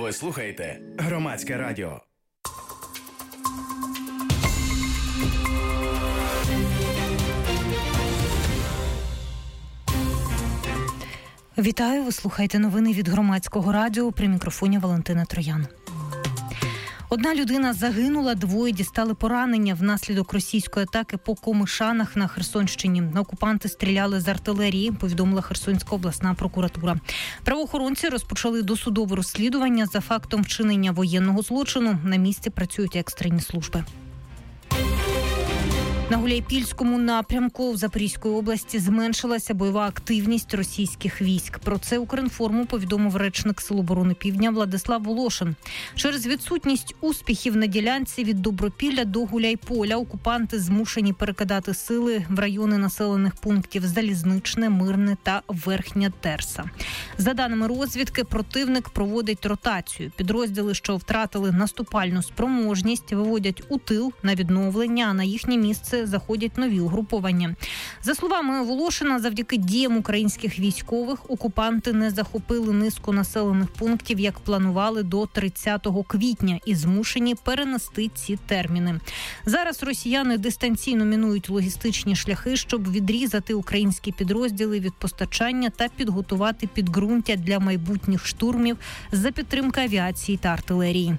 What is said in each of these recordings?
Ви слухаєте Громадське радіо. Вітаю, ви слухаєте новини від Громадського радіо, при мікрофоні Валентина Троян. Одна людина загинула, двоє дістали поранення внаслідок російської атаки по Комишанах на Херсонщині. Окупанти стріляли з артилерії, повідомила Херсонська обласна прокуратура. Правоохоронці розпочали досудове розслідування за фактом вчинення воєнного злочину. На місці працюють екстрені служби. На Гуляйпільському напрямку в Запорізької області зменшилася бойова активність російських військ. Про це Укрінформу повідомив речник Сил оборони Півдня Владислав Волошин. Через відсутність успіхів на ділянці від Добропілля до Гуляйполя окупанти змушені перекидати сили в райони населених пунктів Залізничне, Мирне та Верхня Терса. За даними розвідки, противник проводить ротацію. Підрозділи, що втратили наступальну спроможність, виводять у тил на відновлення, а на їхнє місце заходять нові угруповання. За словами Волошина, завдяки діям українських військових окупанти не захопили низку населених пунктів, як планували, до 30 квітня і змушені перенести ці терміни. Зараз росіяни дистанційно мінують логістичні шляхи, щоб відрізати українські підрозділи від постачання та підготувати підґрунтя для майбутніх штурмів за підтримки авіації та артилерії.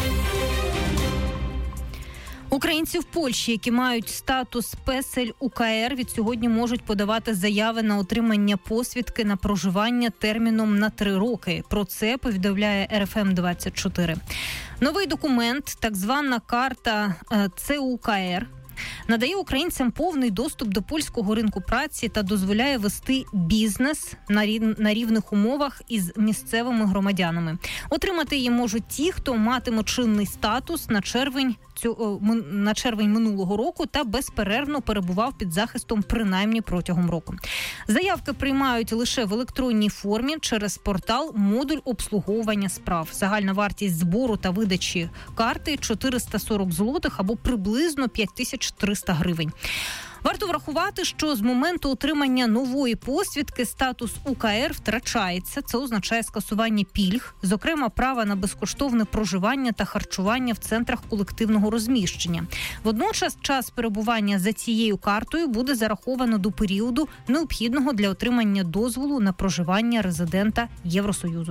Українці в Польщі, які мають статус песель УКР, від сьогодні можуть подавати заяви на отримання посвідки на проживання терміном на 3 роки. Про це повідомляє РФМ-24. Новий документ, так звана карта ЦУКР, надає українцям повний доступ до польського ринку праці та дозволяє вести бізнес на рівних умовах із місцевими громадянами. Отримати її можуть ті, хто матиме чинний статус на червень минулого року та безперервно перебував під захистом принаймні протягом року. Заявки приймають лише в електронній формі через портал «Модуль обслуговування справ». Загальна вартість збору та видачі карти – 440 злотих або приблизно 5300 гривень. Варто врахувати, що з моменту отримання нової посвідки статус УКР втрачається. Це означає скасування пільг, зокрема права на безкоштовне проживання та харчування в центрах колективного розміщення. Водночас час перебування за цією картою буде зараховано до періоду, необхідного для отримання дозволу на проживання резидента Євросоюзу.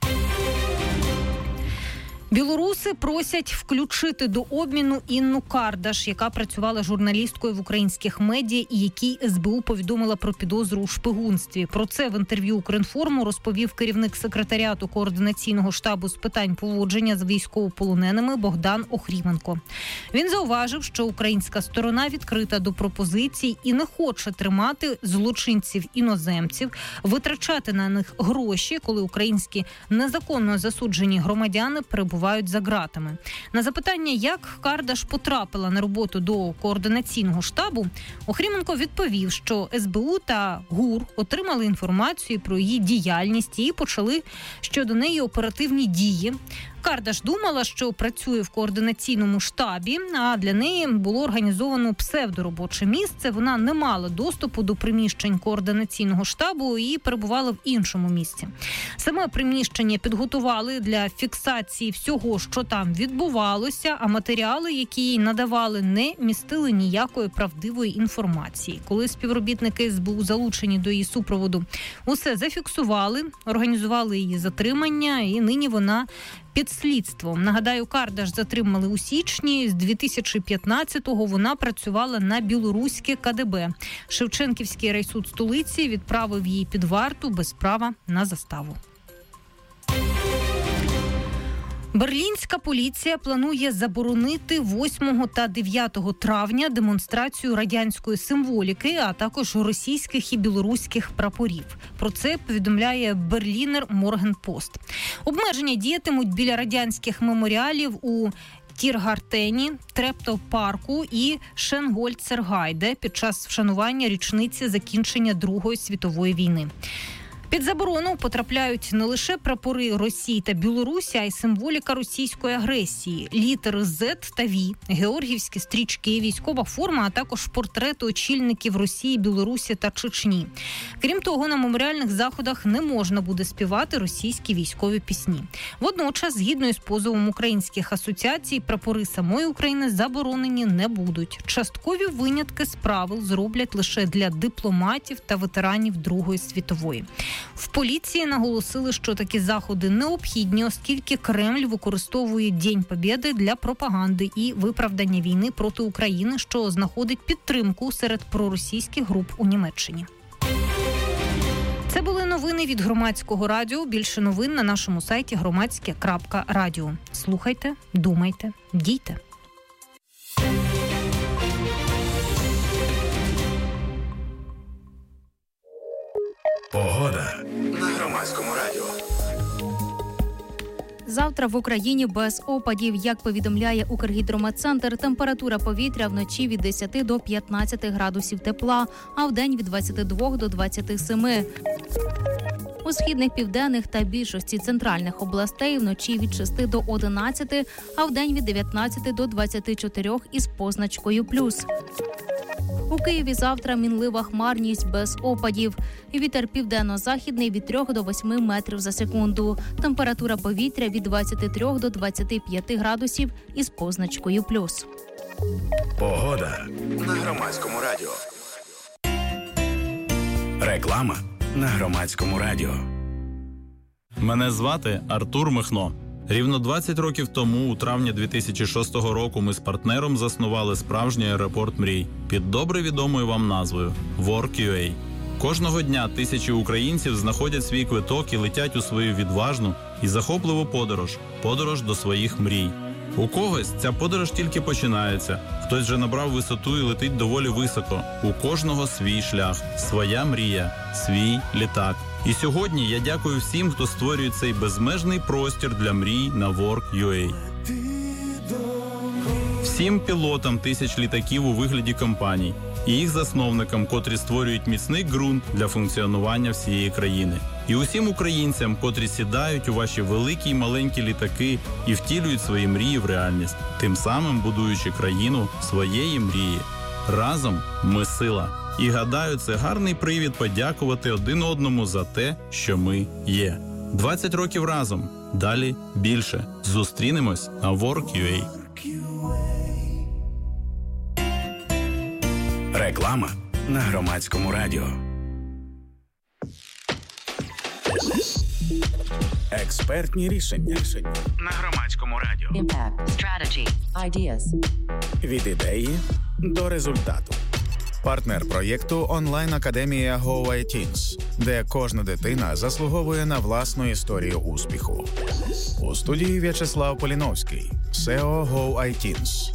Білоруси просять включити до обміну Інну Кардаш, яка працювала журналісткою в українських медіа і якій СБУ повідомила про підозру у шпигунстві. Про це в інтерв'ю Укрінформу розповів керівник секретаріату координаційного штабу з питань поводження з військовополоненими Богдан Охріменко. Він зауважив, що українська сторона відкрита до пропозицій і не хоче тримати злочинців-іноземців, витрачати на них гроші, коли українські незаконно засуджені громадяни перебувають за ґратами. На запитання, як Кардаш потрапила на роботу до координаційного штабу, Охріменко відповів, що СБУ та ГУР отримали інформацію про її діяльність і почали щодо неї оперативні дії. Кардаш думала, що працює в координаційному штабі, а для неї було організовано псевдоробоче місце. Вона не мала доступу до приміщень координаційного штабу і перебувала в іншому місці. Саме приміщення підготували для фіксації всього, що там відбувалося, а матеріали, які їй надавали, не містили ніякої правдивої інформації. Коли співробітники СБУ, залучені до її супроводу, усе зафіксували, організували її затримання, і нині вона під слідством. Нагадаю, Кардаш затримали у січні. З 2015-го вона працювала на білоруське КДБ. Шевченківський райсуд столиці відправив її під варту без права на заставу. Берлінська поліція планує заборонити 8 та 9 травня демонстрацію радянської символіки, а також російських і білоруських прапорів. Про це повідомляє Берлінер Моргенпост. Обмеження діятимуть біля радянських меморіалів у Тіргартені, Трептов-парку і Шенгольцергайде під час вшанування річниці закінчення Другої світової війни. Під заборону потрапляють не лише прапори Росії та Білорусі, а й символіка російської агресії, літери Z та V, георгіївські стрічки, військова форма, а також портрети очільників Росії, Білорусі та Чечні. Крім того, на меморіальних заходах не можна буде співати російські військові пісні. Водночас, згідно із позовом українських асоціацій, прапори самої України заборонені не будуть. Часткові винятки з правил зроблять лише для дипломатів та ветеранів Другої світової. В поліції наголосили, що такі заходи необхідні, оскільки Кремль використовує День Побєди для пропаганди і виправдання війни проти України, що знаходить підтримку серед проросійських груп у Німеччині. Це були новини від Громадського радіо. Більше новин на нашому сайті громадське.радіо. Слухайте, думайте, дійте. Погода на Громадському радіо. Завтра в Україні без опадів. Як повідомляє Укргідрометцентр, температура повітря вночі від 10 до 15 градусів тепла, а вдень від 22 до 27. У східних, південних та більшості центральних областей вночі від 6 до 11, а вдень від 19 до 24 із позначкою «плюс». У Києві завтра мінлива хмарність без опадів. Вітер південно-західний від 3 до 8 метрів за секунду. Температура повітря від 23 до 25 градусів із позначкою «плюс». Погода на Громадському радіо. Реклама на Громадському радіо. Мене звати Артур Михно. Рівно 20 років тому, у травні 2006 року, ми з партнером заснували справжній аеропорт мрій під добре відомою вам назвою Work.ua. Кожного дня тисячі українців знаходять свій квиток і летять у свою відважну і захопливу подорож до своїх мрій. У когось ця подорож тільки починається, хтось вже набрав висоту і летить доволі високо. У кожного свій шлях, своя мрія, свій літак. І сьогодні я дякую всім, хто створює цей безмежний простір для мрій на Work.ua. Всім пілотам тисяч літаків у вигляді компаній і їх засновникам, котрі створюють міцний ґрунт для функціонування всієї країни. І усім українцям, котрі сідають у ваші великі й маленькі літаки і втілюють свої мрії в реальність, тим самим будуючи країну своєї мрії. Разом ми сила. І гадаю, це гарний привід подякувати один одному за те, що ми є. 20 років разом. Далі більше. Зустрінемось на Work.ua. Реклама на Громадському радіо. Експертні рішення на Громадському радіо. Impact. Strategy. Ideas. Від ідеї до результату. Партнер проєкту онлайн-академія Go iTeens, де кожна дитина заслуговує на власну історію успіху. У студії В'ячеслав Поліновський, SEO Go iTeens.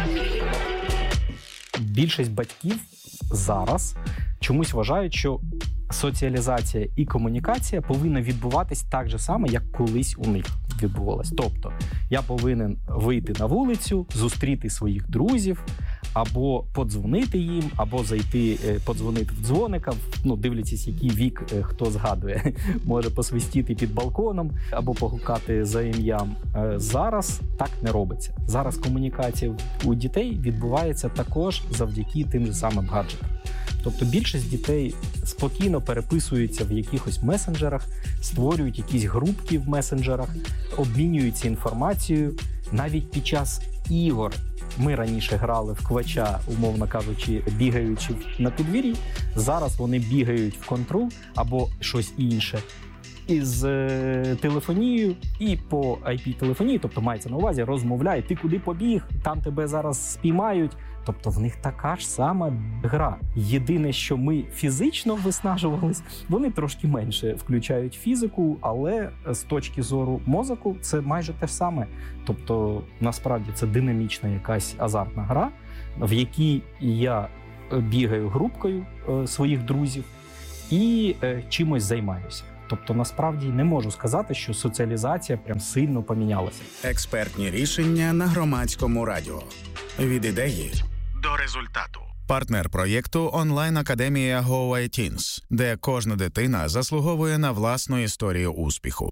Більшість батьків зараз чомусь вважають, що соціалізація і комунікація повинна відбуватись так же само, як колись у них відбувалась. Тобто, я повинен вийти на вулицю, зустріти своїх друзів, або подзвонити їм, або зайти, подзвонити в дзвоника, дивлячись, який вік хто згадує, може посвистіти під балконом, або погукати за ім'ям. Зараз так не робиться. Зараз комунікація у дітей відбувається також завдяки тим же самим гаджетам. Тобто більшість дітей спокійно переписуються в якихось месенджерах, створюють якісь групки в месенджерах, обмінюються інформацією. Навіть під час ігор ми раніше грали в квача, умовно кажучи, бігаючи на подвір'ї. Зараз вони бігають в контрол або щось інше із телефонією і по IP-телефонії, тобто мається на увазі, розмовляють, ти куди побіг, там тебе зараз спіймають. Тобто в них така ж сама гра. Єдине, що ми фізично виснажувались, вони трошки менше включають фізику, але з точки зору мозку це майже те ж саме. Тобто насправді це динамічна якась азартна гра, в якій я бігаю групкою своїх друзів і чимось займаюся. Тобто, насправді, не можу сказати, що соціалізація прям сильно помінялася. Експертні рішення на Громадському радіо. Від ідеї до результату. Партнер проєкту онлайн-академія GoITeens, де кожна дитина заслуговує на власну історію успіху.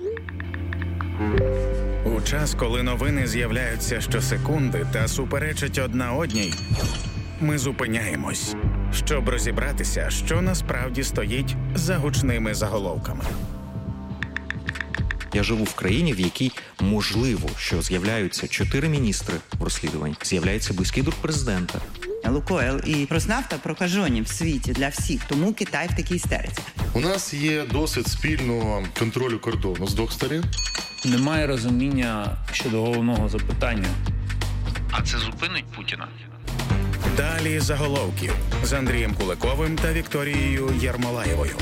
У час, коли новини з'являються щосекунди та суперечать одна одній, ми зупиняємось, щоб розібратися, що насправді стоїть за гучними заголовками. Я живу в країні, в якій можливо, що з'являються 4 міністри в розслідуванні, з'являється близький друг президента. Лукойл і Роснафта прокажені в світі для всіх, тому Китай в такій істериці. У нас є досвід спільного контролю кордону з двох сторін. Немає розуміння щодо головного запитання. А це зупинить Путіна? Далі заголовків з Андрієм Куликовим та Вікторією Єрмолаєвою.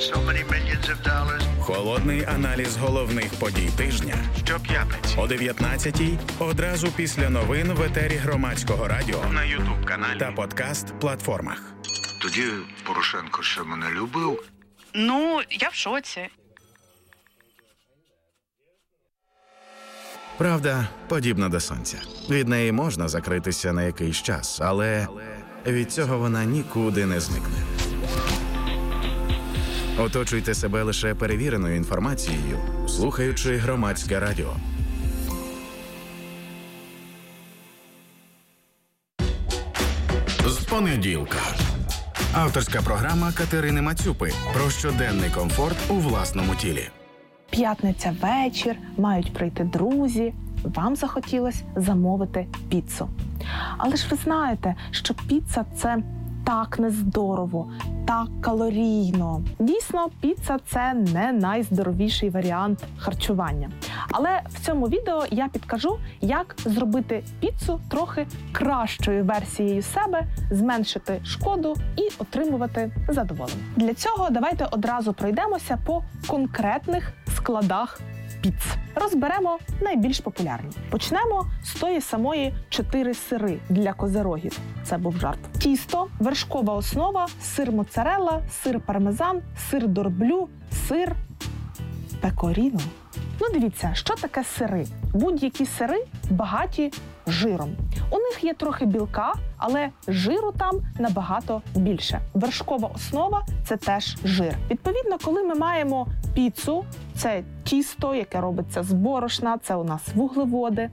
Холодний аналіз головних подій тижня. Щоп'ятниці О 19-й, одразу після новин в етері Громадського радіо на YouTube-каналі та подкаст-платформах. Тоді Порошенко ще мене любив. Ну, я в шоці. Правда, подібна до сонця. Від неї можна закритися на якийсь час, але від цього вона нікуди не зникне. Оточуйте себе лише перевіреною інформацією, слухаючи Громадське радіо. З понеділка. Авторська програма Катерини Мацюпи про щоденний комфорт у власному тілі. П'ятниця вечір, мають прийти друзі, вам захотілося замовити піцу. Але ж ви знаєте, що піца – це так нездорово, так калорійно. Дійсно, піца – це не найздоровіший варіант харчування. Але в цьому відео я підкажу, як зробити піцу трохи кращою версією себе, зменшити шкоду і отримувати задоволення. Для цього давайте одразу пройдемося по конкретних складах піц. Розберемо найбільш популярні. Почнемо з тої самої 4 сири для козирогів. Це був жарт. Тісто, вершкова основа, сир моцарелла, сир пармезан, сир дорблю, сир пекоріно. Ну дивіться, що таке сири? Будь-які сири багаті жиром. У них є трохи білка, але жиру там набагато більше. Вершкова основа – це теж жир. Відповідно, коли ми маємо піцу, це тісто, яке робиться з борошна, це у нас вуглеводи.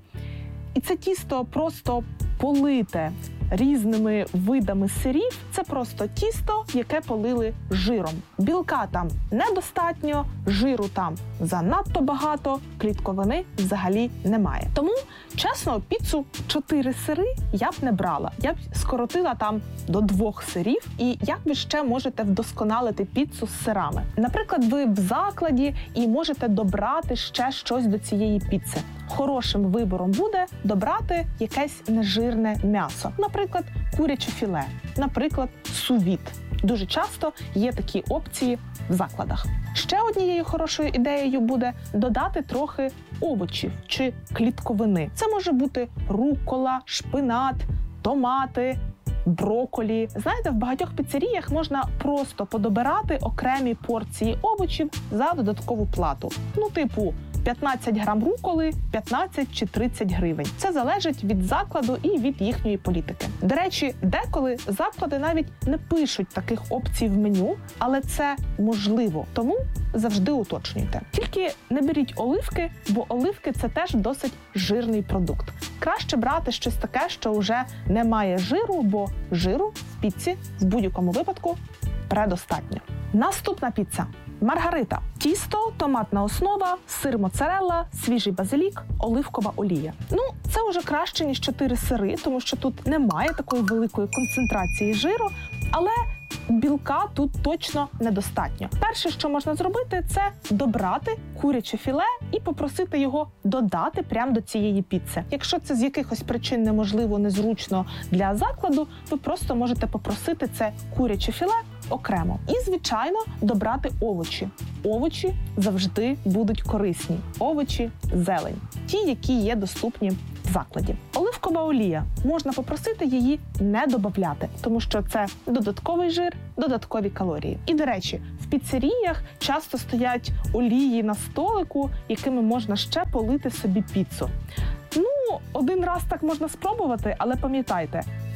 І це тісто просто полите різними видами сирів. Це просто тісто, яке полили жиром. Білка там недостатньо, жиру там занадто багато, клітковини взагалі немає. Тому, чесно, піцу 4 сири я б не брала. Я б скоротила там до 2 сирів. І як ви ще можете вдосконалити піцу з сирами? Наприклад, ви в закладі і можете добрати ще щось до цієї піци. Хорошим вибором буде добрати якесь нежирне м'ясо. Наприклад, куряче філе, наприклад, сувіт. Дуже часто є такі опції в закладах. Ще однією хорошою ідеєю буде додати трохи овочів чи клітковини. Це може бути руккола, шпинат, томати, брокколі. Знаєте, в багатьох піцеріях можна просто подобирати окремі порції овочів за додаткову плату. Ну, типу, 15 грам руколи, 15 чи 30 гривень. Це залежить від закладу і від їхньої політики. До речі, деколи заклади навіть не пишуть таких опцій в меню, але це можливо. Тому завжди уточнюйте. Тільки не беріть оливки, бо оливки – це теж досить жирний продукт. Краще брати щось таке, що вже не має жиру, бо жиру в піці в будь-якому випадку предостатньо. Наступна піца. Маргарита. Тісто, томатна основа, сир моцарелла, свіжий базилік, оливкова олія. Ну, це вже краще, ніж 4 сири, тому що тут немає такої великої концентрації жиру, але білка тут точно недостатньо. Перше, що можна зробити, це добрати куряче філе і попросити його додати прямо до цієї піци. Якщо це з якихось причин неможливо, незручно для закладу, ви просто можете попросити це куряче філе окремо. І, звичайно, добрати овочі. Овочі завжди будуть корисні. Овочі, зелень. Ті, які є доступні в закладі. Оливкова олія. Можна попросити її не додавати, тому що це додатковий жир, додаткові калорії. І, до речі, в піцеріях часто стоять олії на столику, якими можна ще полити собі піцу. Ну, один раз так можна спробувати, але пам'ятайте,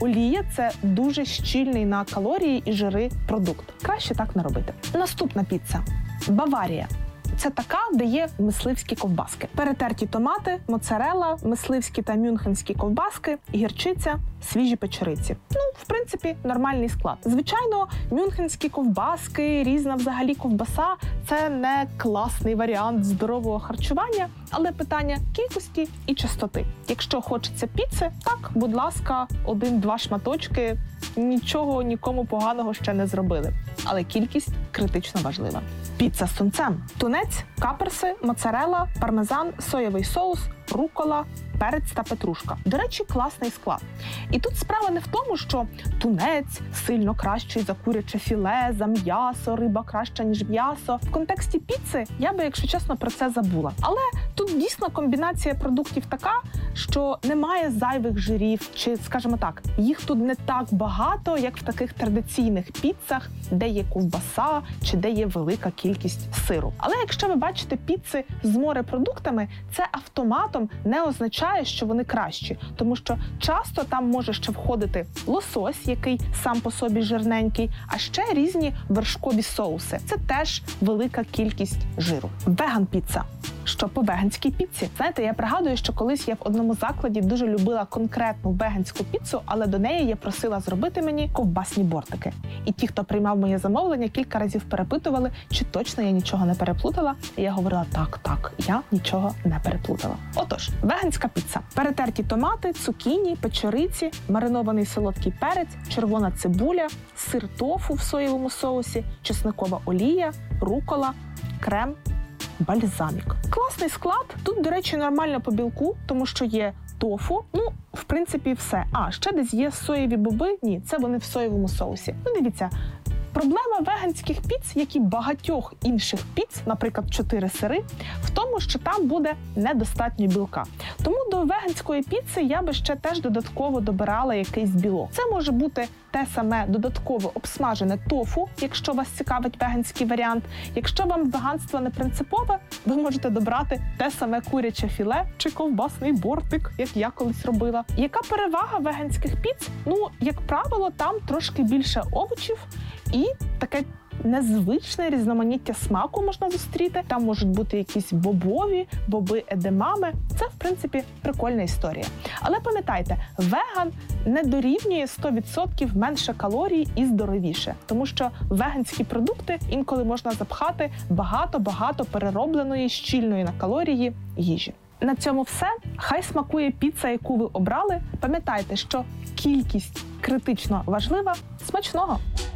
олія – це дуже щільний на калорії і жири продукт. Краще так не робити. Наступна піца – Баварія. Це така, де є мисливські ковбаски. Перетерті томати, моцарелла, мисливські та мюнхенські ковбаски, гірчиця, свіжі печериці. В принципі, нормальний склад. Звичайно, мюнхенські ковбаски, різна взагалі ковбаса – це не класний варіант здорового харчування, але питання кількості і частоти. Якщо хочеться піци, так, будь ласка, 1-2 шматочки, нічого нікому поганого ще не зробили. Але кількість критично важлива. Піца з тунцем. Тунець, каперси, моцарелла, пармезан, соєвий соус, рукола, перець та петрушка. До речі, класний склад. І тут справа не в тому, що тунець сильно кращий за куряче філе, за м'ясо, риба краща, ніж м'ясо. В контексті піци я би, якщо чесно, про це забула. Але тут дійсно комбінація продуктів така, що немає зайвих жирів, чи, скажімо так, їх тут не так багато, як в таких традиційних піцах, де є ковбаса, чи де є велика кількість сиру. Але якщо ви бачите піци з морепродуктами, це автоматом не означає, що вони кращі, тому що часто там може ще входити лосось, який сам по собі жирненький, а ще різні вершкові соуси. Це теж велика кількість жиру. Веган-піца. Що по веганській піці? Знаєте, я пригадую, що колись я в одному закладі дуже любила конкретну веганську піцу, але до неї я просила зробити мені ковбасні бортики. І ті, хто приймав моє замовлення, кілька разів перепитували, чи точно я нічого не переплутала. І я говорила, так, я нічого не переплутала. Отож, веганська піца. Перетерті томати, цукіні, печериці, маринований солодкий перець, червона цибуля, сир тофу в соєвому соусі, чесникова олія, рукола, крем, бальзамік. Класний склад. Тут, до речі, нормально по білку, тому що є тофу. В принципі, все. Ще десь є соєві боби. Ні, це вони в соєвому соусі. Дивіться, проблема веганських піц, як і багатьох інших піц, наприклад, 4 сири, в тому, що там буде недостатньо білка. Тому до веганської піци я би ще теж додатково добирала якийсь білок. Це може бути те саме додатково обсмажене тофу, якщо вас цікавить веганський варіант. Якщо вам веганство не принципове, ви можете добрати те саме куряче філе чи ковбасний бортик, як я колись робила. Яка перевага веганських піц? Як правило, там трошки більше овочів і таке незвичне різноманіття смаку можна зустріти. Там можуть бути якісь бобові, боби едемами. Це, в принципі, прикольна історія. Але пам'ятайте, веган не дорівнює 100% менше калорій і здоровіше. Тому що веганські продукти інколи можна запхати багато-багато переробленої, щільної на калорії їжі. На цьому все. Хай смакує піца, яку ви обрали. Пам'ятайте, що кількість критично важлива. Смачного!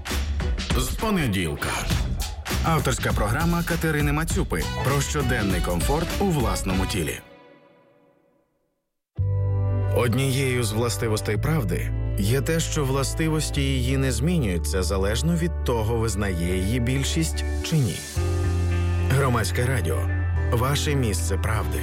З понеділка. Авторська програма Катерини Мацюпи про щоденний комфорт у власному тілі. Однією з властивостей правди є те, що властивості її не змінюються залежно від того, визнає її більшість чи ні. Громадське радіо. Ваше місце правди.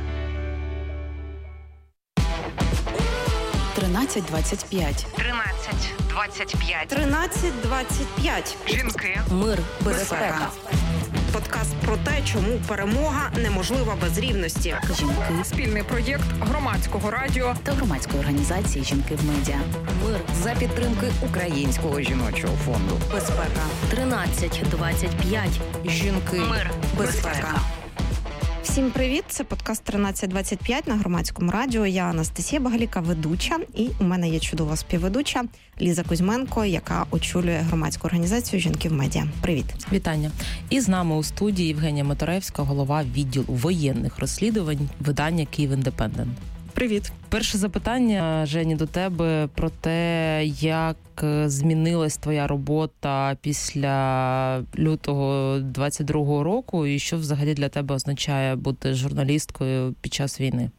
13:25. 13:25. 13:25. Жінки. Мир. Безпека. Подкаст про те, чому перемога неможлива без рівності. Жінки. Спільний проєкт Громадського радіо та громадської організації «Жінки в медіа». Мир. За підтримки Українського жіночого фонду. Безпека. 13:25. Жінки. Мир. Безпека. Всім привіт! Це подкаст 13:25 на Громадському радіо. Я Анастасія Багаліка, ведуча, і у мене є чудова співведуча Ліза Кузьменко, яка очолює громадську організацію «Жінки в медіа». Привіт! Вітання! І з нами у студії Євгенія Моторевська, голова відділу воєнних розслідувань видання «Київ Індепендент». Привіт! Перше запитання, Жені, до тебе про те, як змінилась твоя робота після лютого 22-го року і що взагалі для тебе означає бути журналісткою під час війни?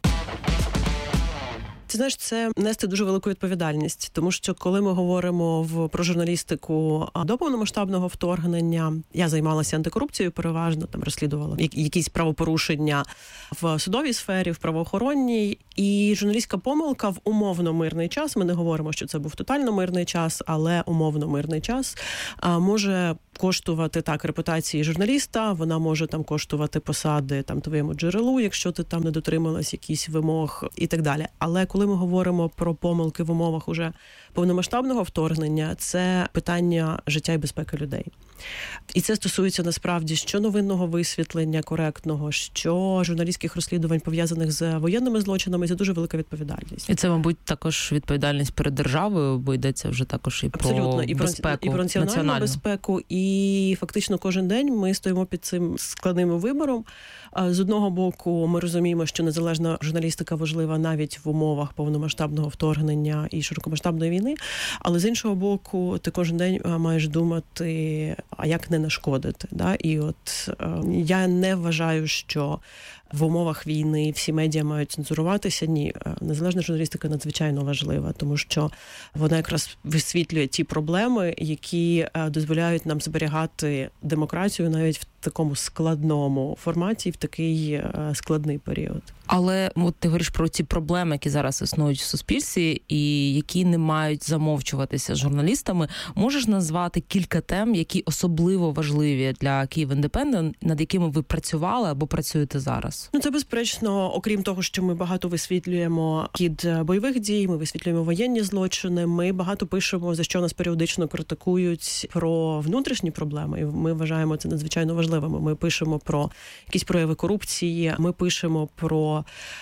Ти знаєш, це нести дуже велику відповідальність, тому що коли ми говоримо про журналістику до повномасштабного вторгнення, я займалася антикорупцією переважно, там розслідувала якісь правопорушення в судовій сфері, в правоохоронній, і журналістська помилка в умовно мирний час, ми не говоримо, що це був тотально мирний час, але умовно мирний час, може коштувати так репутації журналіста, вона може там коштувати посади там твоєму джерелу, якщо ти там не дотрималась якісь вимог і так далі. Але коли ми говоримо про помилки в умовах уже повномасштабного вторгнення, це питання життя і безпеки людей. І це стосується насправді що новинного висвітлення коректного, що журналістських розслідувань пов'язаних з воєнними злочинами. Це дуже велика відповідальність. І це, мабуть, також відповідальність перед державою, бо йдеться вже також і про безпеку, і про національну безпеку. І фактично кожен день ми стоїмо під цим складним вибором. З одного боку, ми розуміємо, що незалежна журналістика важлива навіть в умовах повномасштабного вторгнення і широкомасштабної війни, але з іншого боку, ти кожен день маєш думати, а як не нашкодити. Да? І от я не вважаю, що в умовах війни всі медіа мають цензуруватися. Ні, незалежна журналістика надзвичайно важлива, тому що вона якраз висвітлює ті проблеми, які дозволяють нам зберігати демократію навіть в такому складному форматі, в такий складний період. Але от ти говориш про ці проблеми, які зараз існують в суспільстві і які не мають замовчуватися журналістами. Можеш назвати кілька тем, які особливо важливі для Київ Індепендент, над якими ви працювали або працюєте зараз? Ну, це безперечно, окрім того, що ми багато висвітлюємо хід бойових дій, ми висвітлюємо воєнні злочини, ми багато пишемо, за що нас періодично критикують, про внутрішні проблеми. І ми вважаємо це надзвичайно важливим. Ми пишемо про якісь прояви корупції, ми пишемо про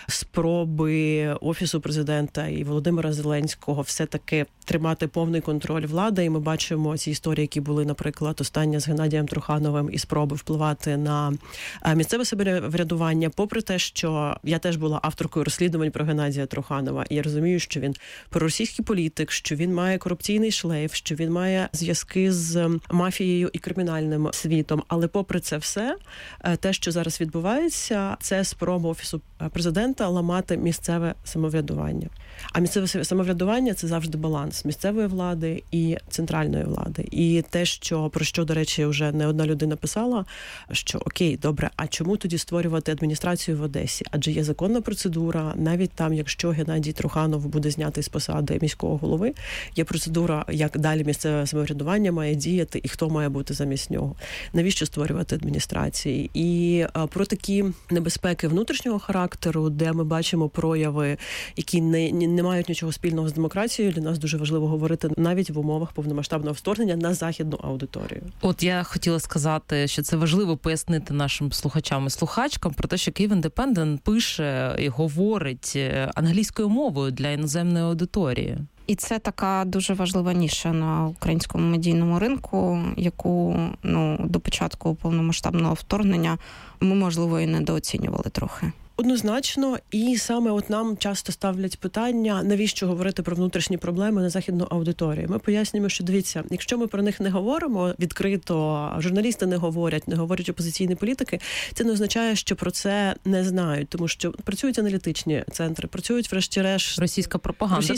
спроби Офісу президента і Володимира Зеленського все-таки тримати повний контроль влади. І ми бачимо ці історії, які були, наприклад, остання з Геннадієм Трухановим і спроби впливати на місцеве самоврядування. Попри те, що я теж була авторкою розслідувань про Геннадія Труханова, і я розумію, що він проросійський політик, що він має корупційний шлейф, що він має зв'язки з мафією і кримінальним світом. Але попри це все, те, що зараз відбувається, це спроба Офісу президента ламати місцеве самоврядування. А місцеве самоврядування – це завжди баланс місцевої влади і центральної влади. І те, про що, до речі, вже не одна людина писала, що окей, добре, а чому тоді створювати адміністрацію в Одесі? Адже є законна процедура, навіть там, якщо Геннадій Труханов буде знятий з посади міського голови, є процедура, як далі місцеве самоврядування має діяти і хто має бути замість нього. Навіщо створювати адміністрації? І про такі небезпеки внутрішнього характеру, де ми бачимо прояви, які не мають нічого спільного з демократією, для нас дуже важливо говорити навіть в умовах повномасштабного вторгнення на західну аудиторію. От я хотіла сказати, що це важливо пояснити нашим слухачам і слухачкам про те, що Київ Індепендент пише і говорить англійською мовою для іноземної аудиторії. І це така дуже важлива ніша на українському медійному ринку, яку до початку повномасштабного вторгнення ми, можливо, і недооцінювали трохи. Однозначно, і саме от нам часто ставлять питання, навіщо говорити про внутрішні проблеми на західну аудиторію. Ми пояснюємо, що дивіться, якщо ми про них не говоримо відкрито, журналісти не говорять опозиційні політики, це не означає, що про це не знають, тому що працюють аналітичні центри, працюють врешті-решт російська пропаганда,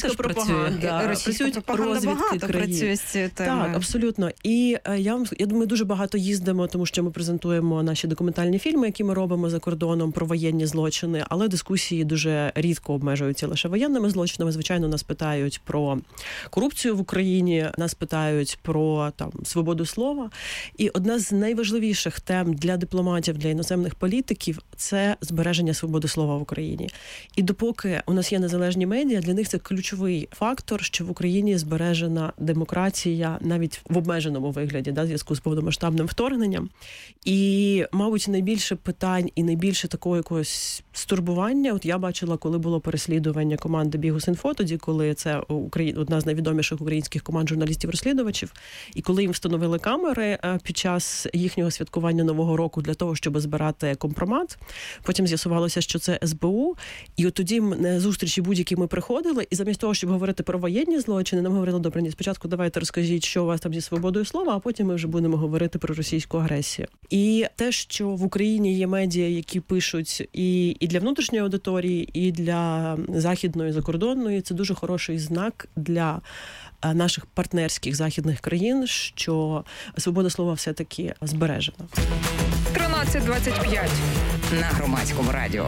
працюють розвідки працює з цією темою. Так, абсолютно. І я думаю, дуже багато їздимо, тому що ми презентуємо наші документальні фільми, які ми робимо за кордоном про воєнні злочини, але дискусії дуже рідко обмежуються лише воєнними злочинами. Звичайно, нас питають про корупцію в Україні, нас питають про свободу слова. І одна з найважливіших тем для дипломатів, для іноземних політиків – це збереження свободи слова в Україні. І допоки у нас є незалежні медіа, для них це ключовий фактор, що в Україні збережена демократія навіть в обмеженому вигляді, в зв'язку з повномасштабним вторгненням. І, мабуть, найбільше питань і найбільше такого якогось стурбування. От я бачила, коли було переслідування команди Bihus.info, тоді, коли це одна з найвідоміших українських команд журналістів-розслідувачів, і коли їм встановили камери під час їхнього святкування Нового року для того, щоб збирати компромат. Потім з'ясувалося, що це СБУ. І от тоді на зустрічі будь-які ми приходили, і замість того, щоб говорити про воєнні злочини, нам говорили, добре, ні, спочатку давайте розкажіть, що у вас там зі свободою слова, а потім ми вже будемо говорити про російську агресію. І те, що в Україні є медіа, які пишуть і для внутрішньої аудиторії, і для західної, закордонної, це дуже хороший знак для наших партнерських західних країн, що свобода слова все-таки збережена. 13:25 на Громадському радіо.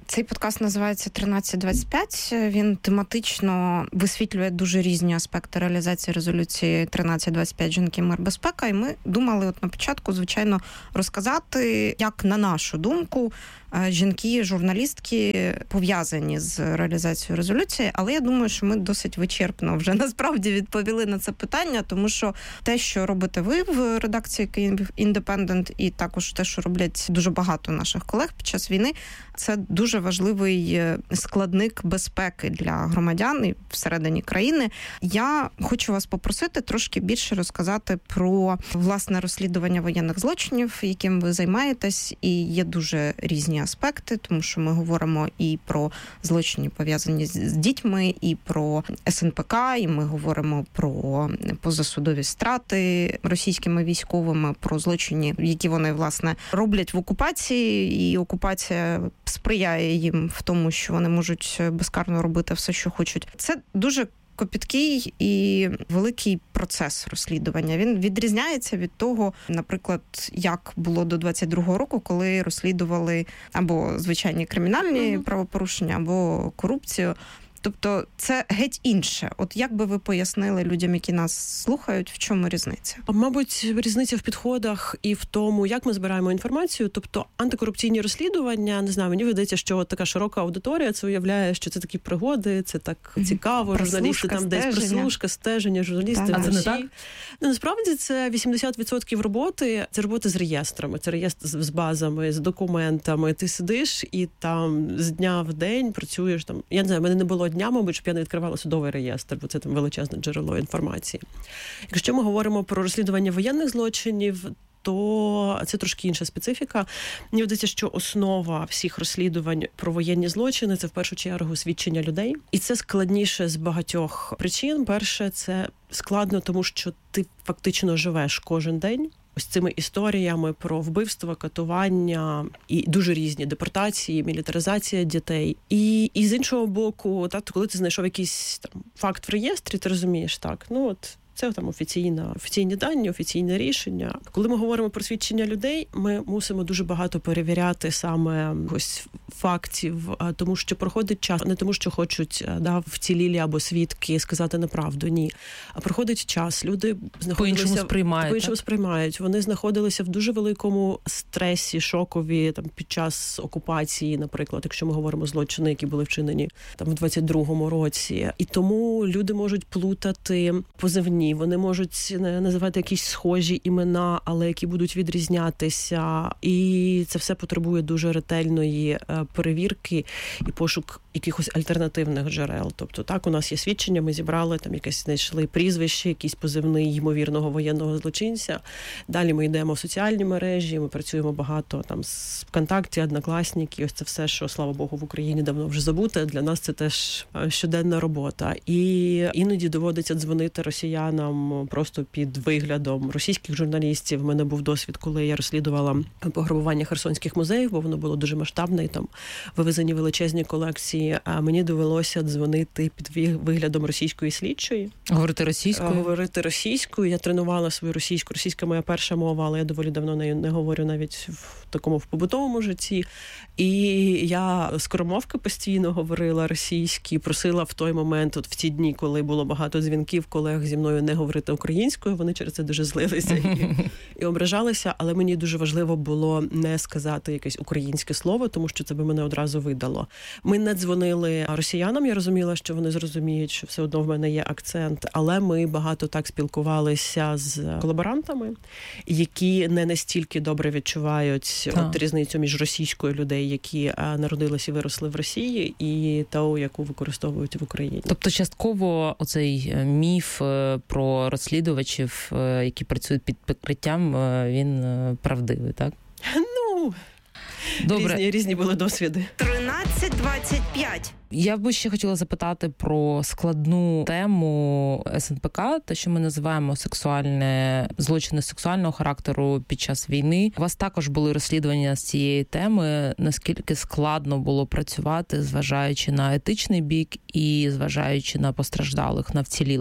Цей подкаст називається «1325». Він тематично висвітлює дуже різні аспекти реалізації резолюції 1325 «Жінки, мир, безпека». І ми думали от на початку, звичайно, розказати, як, на нашу думку, жінки, журналістки пов'язані з реалізацією резолюції, але я думаю, що ми досить вичерпно вже насправді відповіли на це питання, тому що те, що робите ви в редакції Київ Індепендент, і також те, що роблять дуже багато наших колег під час війни, це дуже важливий складник безпеки для громадян і всередині країни. Я хочу вас попросити трошки більше розказати про власне розслідування воєнних злочинів, яким ви займаєтесь, і є дуже різні аспекти, тому що ми говоримо і про злочини, пов'язані з дітьми, і про СНПК, і ми говоримо про позасудові страти російськими військовими, про злочини, які вони, власне, роблять в окупації, і окупація сприяє їм в тому, що вони можуть безкарно робити все, що хочуть. Це дуже копіткий і великий процес розслідування. Він відрізняється від того, наприклад, як було до 22-го року, коли розслідували або звичайні кримінальні правопорушення, або корупцію. Тобто це геть інше. От як би ви пояснили людям, які нас слухають, в чому різниця? Мабуть, різниця в підходах і в тому, як ми збираємо інформацію. Тобто антикорупційні розслідування, не знаю, мені видається, що така широка аудиторія, це уявляє, що це такі пригоди, це так цікаво, журналісти там десь прослушка, стеження, журналісти. А це не так? Ну, насправді це 80% роботи, це робота з реєстрами, це реєстр з базами, з документами. Ти сидиш і там з дня в день працюєш там. Я не знаю, в мене не було дня, мабуть, щоб я не відкривала судовий реєстр, бо це там величезне джерело інформації. Якщо ми говоримо про розслідування воєнних злочинів, то це трошки інша специфіка. Мені здається, що основа всіх розслідувань про воєнні злочини – це в першу чергу свідчення людей. І це складніше з багатьох причин. Перше, це складно, тому що ти фактично живеш кожен день ось цими історіями про вбивства, катування і дуже різні депортації, мілітаризація дітей. І з іншого боку, коли ти знайшов якийсь там факт в реєстрі, ти розумієш, так, ну от це там офіційні дані, офіційне рішення. Коли ми говоримо про свідчення людей, ми мусимо дуже багато перевіряти саме ось фактів, тому що проходить час, не тому, що хочуть вцілілі або свідки сказати неправду, ні. А проходить час, люди знаходилися по-іншому сприймають. Вони знаходилися в дуже великому стресі, шокові там під час окупації, наприклад, якщо ми говоримо злочини, які були вчинені там в 22-му році. І тому люди можуть плутати позивні. Вони можуть називати якісь схожі імена, але які будуть відрізнятися. І це все потребує дуже ретельної перевірки і пошук якихось альтернативних джерел. Тобто, так, у нас є свідчення, ми зібрали, там якесь знайшли прізвище, якийсь позивний ймовірного воєнного злочинця. Далі ми йдемо в соціальні мережі, ми працюємо багато там з ВКонтакті, Однокласники. Ось це все, що, слава Богу, в Україні давно вже забуте. Для нас це теж щоденна робота. І іноді доводиться дзвонити росіянам просто під виглядом російських журналістів. У мене був досвід, коли я розслідувала пограбування херсонських музеїв, бо воно було дуже масштабне, і там вивезені величезні колекції. А мені довелося дзвонити під виглядом російської слідчої. Говорити російською? Говорити російською. Я тренувала свою російську. Російська моя перша мова, але я доволі давно нею не говорю навіть в такому побутовому житті. І я скоромовки постійно говорила російські, просила в той момент, от в ті дні, коли було багато дзвінків колег зі мною не говорити українською, вони через це дуже злилися і ображалися, але мені дуже важливо було не сказати якесь українське слово, тому що це би мене одразу видало. Ми не дзвонили росіянам, я розуміла, що вони зрозуміють, що все одно в мене є акцент, але ми багато так спілкувалися з колаборантами, які не настільки добре відчувають от різницю між російською людей, які народилися і виросли в Росії, і ту, яку використовують в Україні. Тобто частково оцей міф про розслідувачів, які працюють під прикриттям, він правдивий, так? Ну, добре. Різні були досвіди. 1325. Я би ще хотіла запитати про складну тему СНПК, те, що ми називаємо злочини сексуального характеру під час війни. У вас також були розслідування з цієї теми. Наскільки складно було працювати, зважаючи на етичний бік і зважаючи на постраждалих, на вцілілих?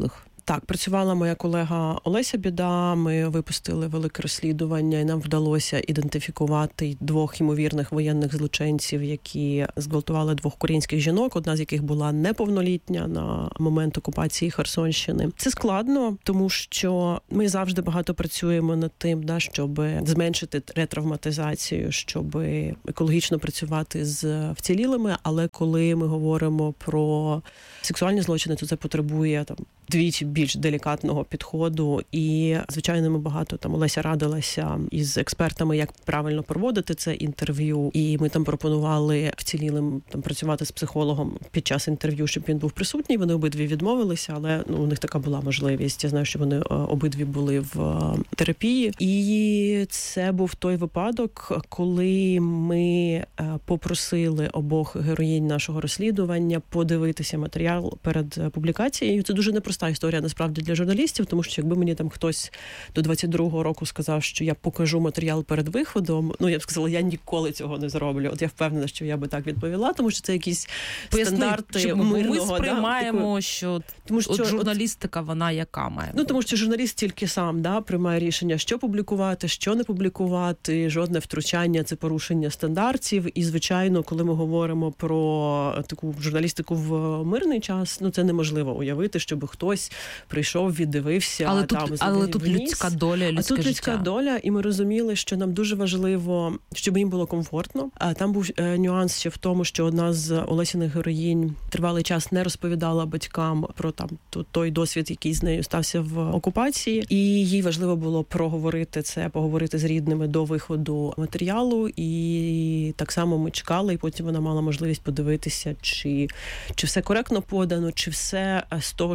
Так, працювала моя колега Олеся Біда, ми випустили велике розслідування, і нам вдалося ідентифікувати 2 ймовірних воєнних злочинців, які зґвалтували 2 українських жінок, одна з яких була неповнолітня на момент окупації Херсонщини. Це складно, тому що ми завжди багато працюємо над тим, щоб зменшити ретравматизацію, щоб екологічно працювати з вцілілими, але коли ми говоримо про сексуальні злочини, то це потребує вдвічі більш делікатного підходу. І, звичайно, ми багато Олеся радилася із експертами, як правильно проводити це інтерв'ю. І ми пропонували вцілілим працювати з психологом під час інтерв'ю, щоб він був присутній. Вони обидві відмовилися, але у них така була можливість. Я знаю, що вони обидві були в терапії. І це був той випадок, коли ми попросили обох героїнь нашого розслідування подивитися матеріал перед публікацією. Це дуже непроста історія, насправді, для журналістів, тому що якби мені хтось до 22-го року сказав, що я покажу матеріал перед виходом, я б сказала, я ніколи цього не зроблю. От я впевнена, що я би так відповіла, тому що це якісь стандарти мирного. Ми сприймаємо, що журналістика, вона яка має? Тому що журналіст тільки сам приймає рішення, що публікувати, що не публікувати, жодне втручання – це порушення стандартів. І, звичайно, коли ми говоримо про таку журналістику в мирний час, це неможливо уявити, щоб хтось прийшов, віддивився. Але тут людська доля, людське життя. А тут людська доля, і ми розуміли, що нам дуже важливо, щоб їм було комфортно. А там був нюанс ще в тому, що одна з Олесіних героїнь тривалий час не розповідала батькам про той досвід, який з нею стався в окупації. І їй важливо було проговорити це, поговорити з рідними до виходу матеріалу. І так само ми чекали, і потім вона мала можливість подивитися, чи все коректно подано, чи все з того,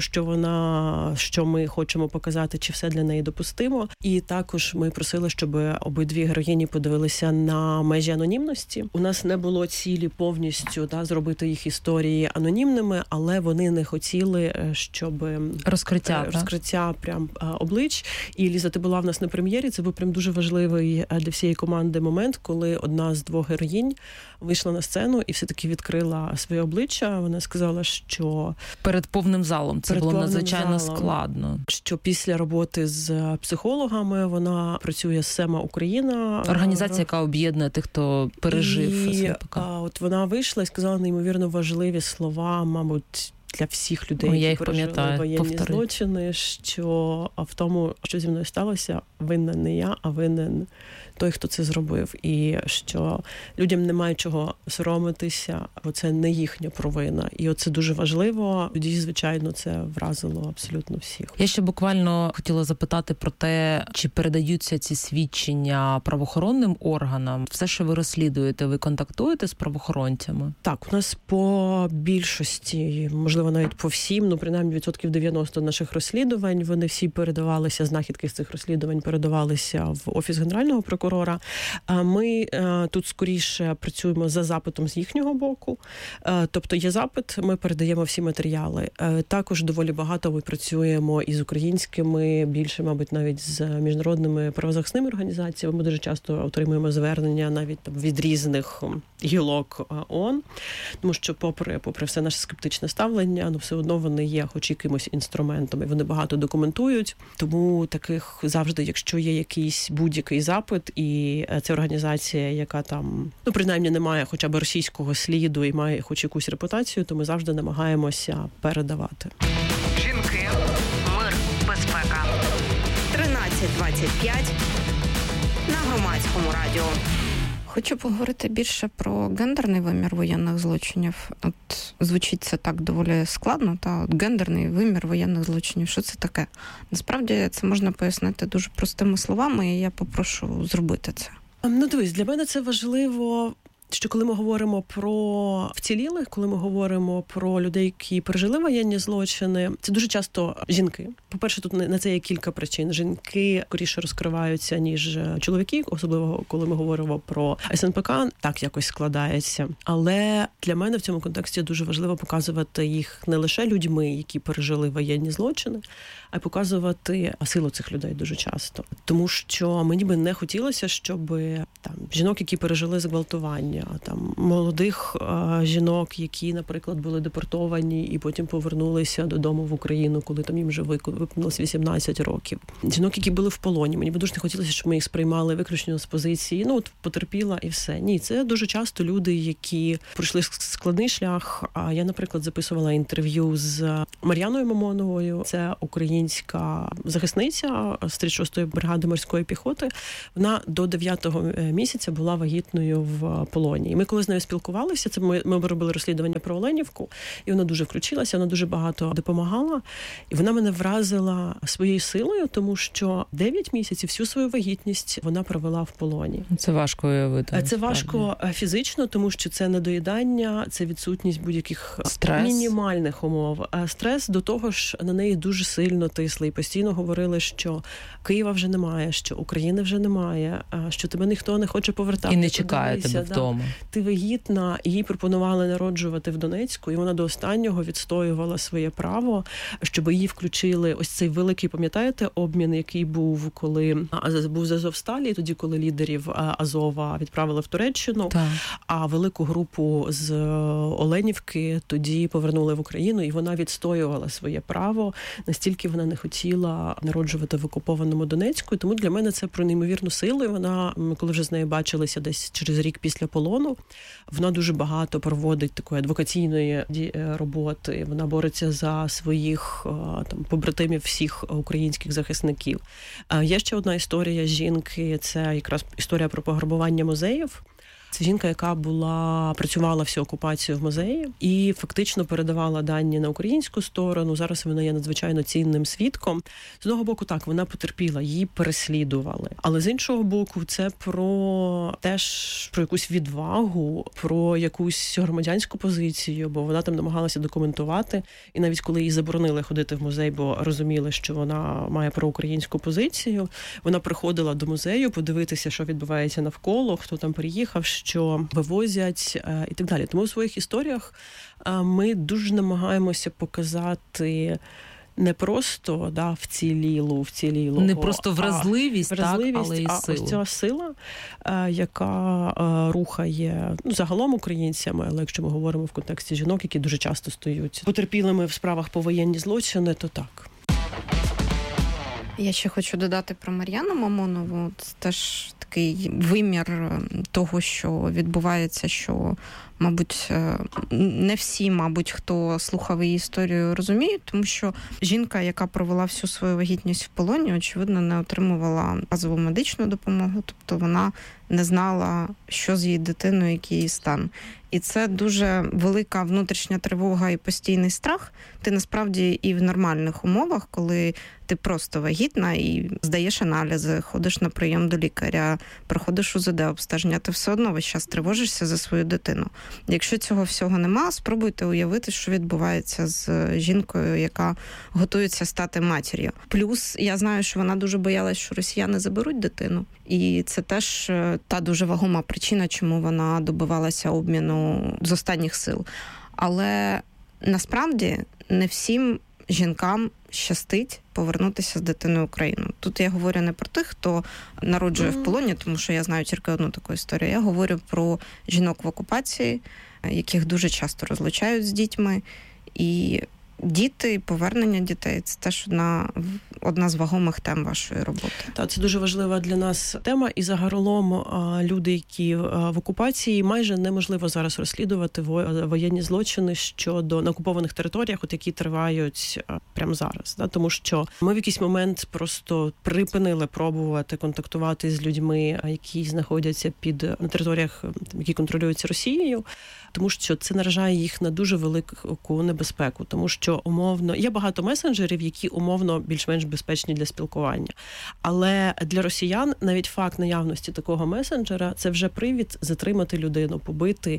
що ми хочемо показати, чи все для неї допустимо. І також ми просили, щоб обидві героїні подивилися на межі анонімності. У нас не було цілі повністю зробити їх історії анонімними, але вони не хотіли, щоб розкриття прям облич. І, Ліза, ти була в нас на прем'єрі, це був прям дуже важливий для всієї команди момент, коли одна з 2 героїнь вийшла на сцену і все-таки відкрила своє обличчя. Вона сказала, що перед повним залом це було надзвичайно складно. Що після роботи з психологами вона працює з СЕМА Україна. Організація, яка об'єднує тих, хто пережив СНПК. От вона вийшла і сказала неймовірно важливі слова, мабуть, для всіх людей, які пережили воєнні злочини, що в тому, що зі мною сталося, винна не я, а винен той, хто це зробив. І що людям немає чого соромитися, бо це не їхня провина. І оце дуже важливо. Тоді, звичайно, це вразило абсолютно всіх. Я ще буквально хотіла запитати про те, чи передаються ці свідчення правоохоронним органам. Все, що ви розслідуєте, ви контактуєте з правоохоронцями? Так, у нас по більшості, можливо, навіть по всім, принаймні 90% наших розслідувань, вони всі передавалися, знахідки з цих розслідувань передавалися в Офіс Генерального прокурора. Ми тут скоріше працюємо за запитом з їхнього боку. Тобто є запит, ми передаємо всі матеріали. Також доволі багато ми працюємо із українськими, більше, мабуть, навіть з міжнародними правозахисними організаціями. Ми дуже часто отримуємо звернення навіть від різних гілок ООН, тому що попри все наше скептичне ставлення, все одно вони є хоч якимось інструментом, і вони багато документують. Тому таких завжди, якщо є якийсь будь-який запит, і це організація, яка принаймні не має хоча б російського сліду і має хоч якусь репутацію, то ми завжди намагаємося передавати. Жінки, мир, безпека. 13:25 на Громадському радіо. Хочу поговорити більше про гендерний вимір воєнних злочинів. От звучить це так доволі складно, гендерний вимір воєнних злочинів. Що це таке? Насправді це можна пояснити дуже простими словами, і я попрошу зробити це. Дивись, для мене це важливо, що коли ми говоримо про вцілілих, коли ми говоримо про людей, які пережили воєнні злочини, це дуже часто жінки. По-перше, тут на це є кілька причин. Жінки скоріше розкриваються, ніж чоловіки, особливо коли ми говоримо про СНПК, так якось складається. Але для мене в цьому контексті дуже важливо показувати їх не лише людьми, які пережили воєнні злочини, а й показувати силу цих людей дуже часто. Тому що мені би не хотілося, щоб жінок, які пережили зґвалтування, там молодих жінок, які, наприклад, були депортовані і потім повернулися додому в Україну, коли там їм вже виповнилось 18 років. Жінок, які були в полоні. Мені б дуже не хотілося, щоб ми їх сприймали виключно з позиції, потерпіла і все. Ні, це дуже часто люди, які пройшли складний шлях. А я, наприклад, записувала інтерв'ю з Мар'яною Мамоновою. Це українська захисниця з 36-ї бригади морської піхоти. Вона до 9-го місяця була вагітною в полоні. І ми коли з нею спілкувалися, це ми робили розслідування про Оленівку, і вона дуже включилася, вона дуже багато допомагала. І вона мене вразила своєю силою, тому що 9 місяців всю свою вагітність вона провела в полоні. Це важко уявити. Це важко фізично, тому що це недоїдання, це відсутність будь-яких мінімальних умов. Стрес, до того ж, на неї дуже сильно тисли і постійно говорили, що Києва вже немає, що України вже немає, що тебе ніхто не хоче повертати. І не чекає тебе вдома. Ти вагітна, і їй пропонували народжувати в Донецьку, і вона до останнього відстоювала своє право, щоб її включили. Ось цей великий, пам'ятаєте, обмін, який був, коли був з Азовсталі, тоді, коли лідерів Азова відправили в Туреччину, а велику групу з Оленівки тоді повернули в Україну, і вона відстоювала своє право, настільки вона не хотіла народжувати в окупованому Донецьку, і тому для мене це про неймовірну силу. І вона, коли вже з нею бачилися десь через рік після полону, вона дуже багато проводить такої адвокаційної роботи, вона бореться за своїх там побратимів всіх українських захисників. Є ще одна історія жінки, це якраз історія про пограбування музеїв. Це жінка, яка працювала всю окупацію в музеї і фактично передавала дані на українську сторону. Зараз вона є надзвичайно цінним свідком. З одного боку, так, вона потерпіла, її переслідували. Але з іншого боку, це про якусь відвагу, про якусь громадянську позицію, бо вона там намагалася документувати. І навіть коли їй заборонили ходити в музей, бо розуміли, що вона має проукраїнську позицію, вона приходила до музею подивитися, що відбувається навколо, хто там приїхав, що вивозять і так далі. Тому у своїх історіях ми дуже намагаємося показати не просто вцілілу, не просто вразливість, але і силу. Ось ця сила, яка рухає загалом українцями, але якщо ми говоримо в контексті жінок, які дуже часто стають потерпілими в справах по воєнні злочини, то так. Я ще хочу додати про Мар'яну Мамонову. Це теж такий вимір того, що відбувається, що, мабуть, не всі, хто слухав її історію, розуміють, тому що жінка, яка провела всю свою вагітність в полоні, очевидно, не отримувала базову медичну допомогу, тобто вона не знала, що з її дитиною, який її стан. І це дуже велика внутрішня тривога і постійний страх. Ти насправді і в нормальних умовах, коли ти просто вагітна і здаєш аналізи, ходиш на прийом до лікаря, проходиш УЗД обстеження, ти все одно весь час тривожишся за свою дитину. Якщо цього всього нема, спробуйте уявити, що відбувається з жінкою, яка готується стати матір'ю. Плюс я знаю, що вона дуже боялась, що росіяни заберуть дитину. І це теж та дуже вагома причина, чому вона добивалася обміну з останніх сил. Але насправді не всім жінкам щастить повернутися з дитиною в Україну. Тут я говорю не про тих, хто народжує в полоні, тому що я знаю тільки одну таку історію. Я говорю про жінок в окупації, яких дуже часто розлучають з дітьми. І діти, повернення дітей – це теж одна з вагомих тем вашої роботи. Так, це дуже важлива для нас тема. І загалом люди, які в окупації, майже неможливо зараз розслідувати воєнні злочини щодо на окупованих територіях, які тривають прямо зараз. Тому що ми в якийсь момент просто припинили пробувати контактувати з людьми, які знаходяться на територіях, які контролюються Росією, тому що це наражає їх на дуже велику небезпеку, тому що умовно є багато месенджерів, які умовно більш-менш безпечні для спілкування. Але для росіян навіть факт наявності такого месенджера – це вже привід затримати людину, побити.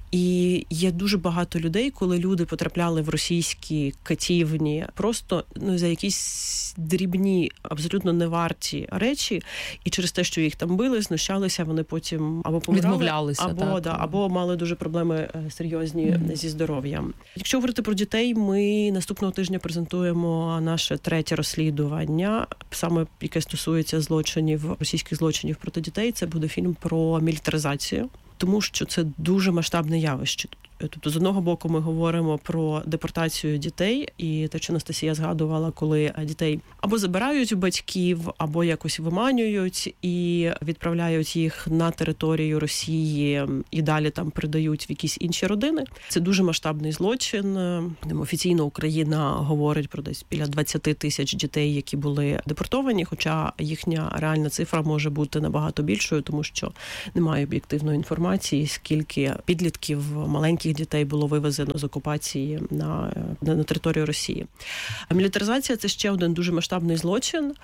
І є дуже багато людей, коли люди потрапляли в російські катівні просто за якісь дрібні, абсолютно неварті речі, і через те, що їх там били, знущалися, вони потім або помирали, відмовлялися, або мали дуже проблеми серйозні зі здоров'ям. Якщо говорити про дітей, ми наступного тижня презентуємо наше 3-е розслідування, саме яке стосується російських злочинів проти дітей. Це буде фільм про мілітаризацію. тому що це дуже масштабне явище. Тобто, з одного боку, ми говоримо про депортацію дітей, і те, що Анастасія згадувала, коли дітей або забирають у батьків, або якось виманюють і відправляють їх на територію Росії і далі там передають в якісь інші родини. Це дуже масштабний злочин. Офіційно Україна говорить про десь біля 20 тисяч дітей, які були депортовані, хоча їхня реальна цифра може бути набагато більшою, тому що немає об'єктивної інформації, скільки підлітків, маленьких дітей було вивезено з окупації на територію Росії. А мілітаризація – це ще один дуже масштабний злочин,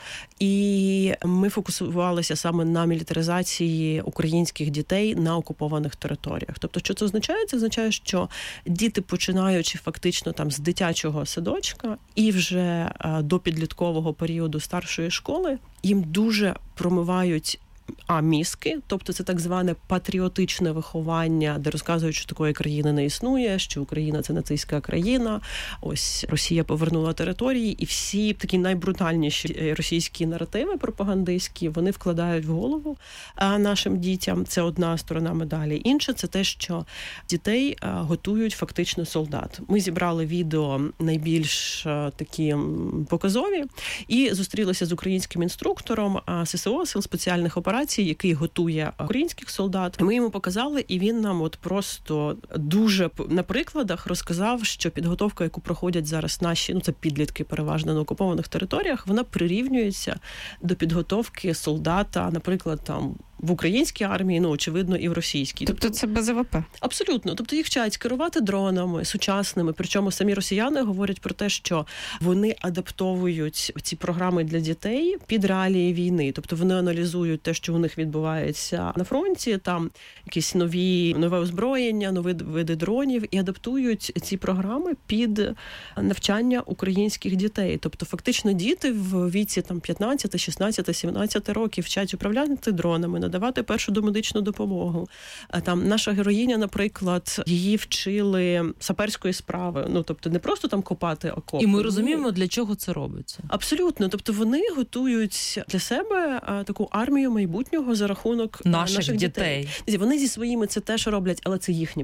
і ми фокусувалися саме на мілітаризації українських дітей на окупованих територіях. Тобто, що це означає? Це означає, що діти, починаючи фактично там з дитячого садочка і вже до підліткового періоду старшої школи, їм дуже промивають мізки, тобто це так зване патріотичне виховання, де розказують, що такої країни не існує, що Україна – це нацистська країна, ось Росія повернула території, і всі такі найбрутальніші російські наративи пропагандистські вони вкладають в голову нашим дітям. Це одна сторона медалі. Інша – це те, що дітей готують фактично солдат. Ми зібрали відео найбільш такі показові і зустрілися з українським інструктором ССО, Сил спеціальних операцій, який готує українських солдат. Ми йому показали, і він нам от просто дуже на прикладах розказав, що підготовка, яку проходять зараз наші, це підлітки переважно на окупованих територіях, вона прирівнюється до підготовки солдата, наприклад, там в українській армії, очевидно, і в російській. Тобто це БЗВП? Абсолютно. Тобто їх вчать керувати дронами сучасними, причому самі росіяни говорять про те, що вони адаптовують ці програми для дітей під реалії війни. Тобто вони аналізують те, що у них відбувається на фронті, там якісь нове озброєння, нові види дронів, і адаптують ці програми під навчання українських дітей. Тобто фактично діти в віці там 15, 16, 17 років вчать управляти дронами, надавати першу домедичну допомогу. Там наша героїня, наприклад, її вчили саперської справи. Тобто не просто там копати окопи. І ми розуміємо, для чого це робиться. Абсолютно. Тобто вони готують для себе таку армію майбутнього за рахунок наших дітей. Вони зі своїми це теж роблять, але це їхні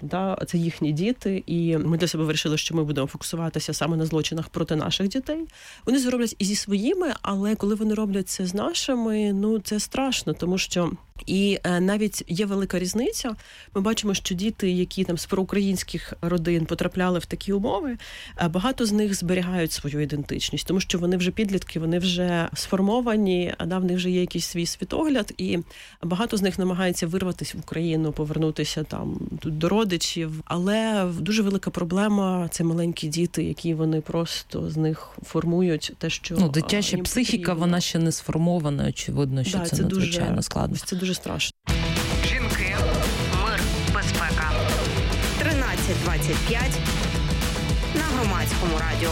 це їхні діти. І ми для себе вирішили, що ми будемо фокусуватися саме на злочинах проти наших дітей. Вони це роблять і зі своїми, але коли вони роблять це з нашими, це страшно, тому що і навіть є велика різниця. Ми бачимо, що діти, які там з проукраїнських родин потрапляли в такі умови, багато з них зберігають свою ідентичність, тому що вони вже підлітки, вони вже сформовані, в них вже є якийсь свій світогляд, і багато з них намагається вирватися в Україну, повернутися там тут до родичів. Але дуже велика проблема – це маленькі діти, які вони просто з них формують те, що дитяча психіка, вона ще не сформована, очевидно, що це надзвичайно складно. Це дуже страшно. Жінки, мир, безпека. 13:25 на Громадському радіо.